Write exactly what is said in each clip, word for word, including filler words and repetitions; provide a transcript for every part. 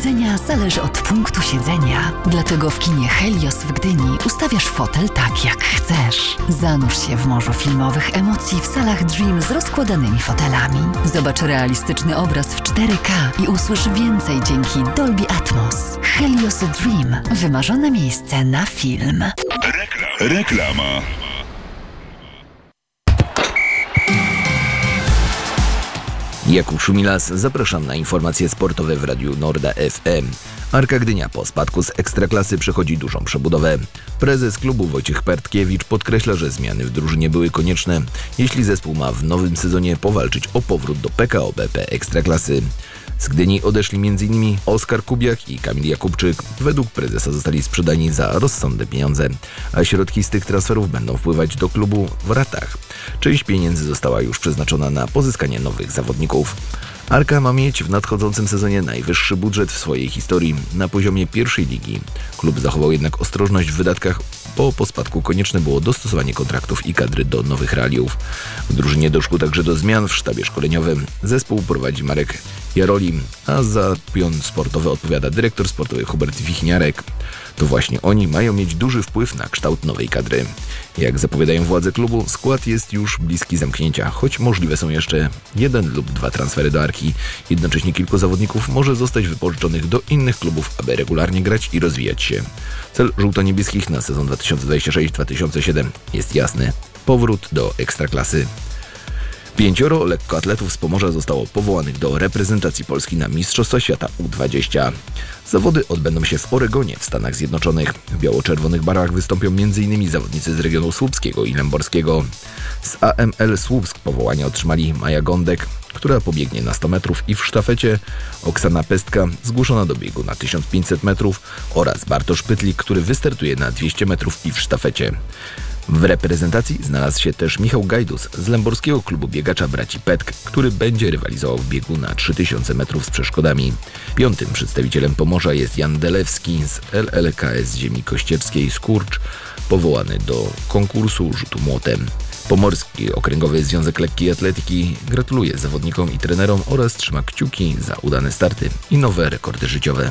jedzenia zależy od punktu siedzenia. Dlatego w kinie Helios w Gdyni ustawiasz fotel tak, jak chcesz. Zanurz się w morzu filmowych emocji w salach Dream z rozkładanymi fotelami. Zobacz realistyczny obraz w cztery K i usłysz więcej dzięki Dolby Atmos. Helios Dream. Wymarzone miejsce na film. Reklam. Reklama. Jakub Szumilas, zapraszam na informacje sportowe w Radiu Norda F M. Arka Gdynia po spadku z Ekstraklasy przechodzi dużą przebudowę. Prezes klubu Wojciech Pertkiewicz podkreśla, że zmiany w drużynie były konieczne, jeśli zespół ma w nowym sezonie powalczyć o powrót do P K O B P Ekstraklasy. Z Gdyni odeszli m.in. Oskar Kubiak i Kamil Jakubczyk. Według prezesa zostali sprzedani za rozsądne pieniądze, a środki z tych transferów będą wpływać do klubu w ratach. Część pieniędzy została już przeznaczona na pozyskanie nowych zawodników. Arka ma mieć w nadchodzącym sezonie najwyższy budżet w swojej historii na poziomie pierwszej ligi. Klub zachował jednak ostrożność w wydatkach, bo po spadku konieczne było dostosowanie kontraktów i kadry do nowych realiów. W drużynie doszło także do zmian w sztabie szkoleniowym. Zespół prowadzi Marek Jaroli, a za pion sportowy odpowiada dyrektor sportowy Hubert Wichniarek. To właśnie oni mają mieć duży wpływ na kształt nowej kadry. Jak zapowiadają władze klubu, skład jest już bliski zamknięcia, choć możliwe są jeszcze jeden lub dwa transfery do Arki. Jednocześnie kilku zawodników może zostać wypożyczonych do innych klubów, aby regularnie grać i rozwijać się. Cel żółto-niebieskich na sezon dwa tysiące dwudziesty szósty dwa tysiące siódmy jest jasny. Powrót do Ekstraklasy. Pięcioro lekkoatletów z Pomorza zostało powołanych do reprezentacji Polski na Mistrzostwa Świata U dwadzieścia. Zawody odbędą się w Oregonie w Stanach Zjednoczonych. W biało-czerwonych barwach wystąpią m.in. zawodnicy z regionu słupskiego i lęborskiego. Z A M L Słupsk powołanie otrzymali Maja Gądek, która pobiegnie na sto metrów, i w sztafecie Oksana Pestka, zgłoszona do biegu na tysiąc pięćset metrów, oraz Bartosz Pytlik, który wystartuje na dwieście metrów i w sztafecie. W reprezentacji znalazł się też Michał Gajdus z lęborskiego klubu biegacza braci Petk, który będzie rywalizował w biegu na trzy tysiące metrów z przeszkodami. Piątym przedstawicielem Pomorza jest Jan Delewski z L L K S Ziemi Kościerskiej Skurcz, powołany do konkursu rzutu młotem. Pomorski Okręgowy Związek Lekkiej Atletyki gratuluje zawodnikom i trenerom oraz trzyma kciuki za udane starty i nowe rekordy życiowe.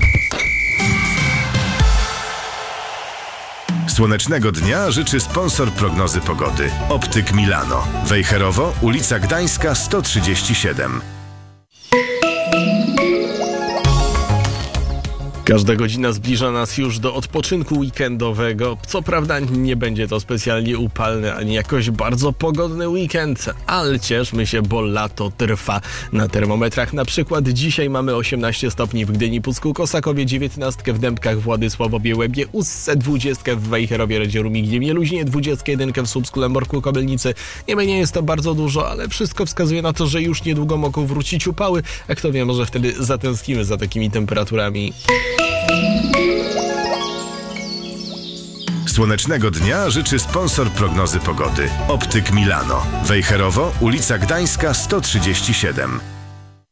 Słonecznego dnia życzy sponsor prognozy pogody. Optyk Milano. Wejherowo, ulica Gdańska sto trzydzieści siedem. Każda godzina zbliża nas już do odpoczynku weekendowego. Co prawda nie będzie to specjalnie upalny ani jakoś bardzo pogodny weekend, ale cieszmy się, bo lato trwa. Na termometrach na przykład dzisiaj mamy osiemnaście stopni w Gdyni, Pucku, Kosakowie, dziewiętnaście w Dębkach, Władysławowie, Łebie, Ustce, dwadzieścia w Wejherowie, Radzieru, Gniewie, Luźnie, dwadzieścia jeden w Słupsku, Lęborku, Kobylnicy. Niby nie jest to bardzo dużo, ale wszystko wskazuje na to, że już niedługo mogą wrócić upały, a kto wie, może wtedy zatęsknimy za takimi temperaturami. Słonecznego dnia życzy sponsor prognozy pogody. Optyk Milano. Wejherowo, ulica Gdańska sto trzydzieści siedem.